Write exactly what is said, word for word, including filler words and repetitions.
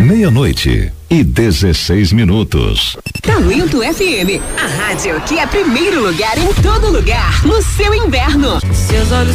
Meia-noite e dezesseis minutos. Talento F M, a rádio que é primeiro lugar em todo lugar, no seu inverno. Seus olhos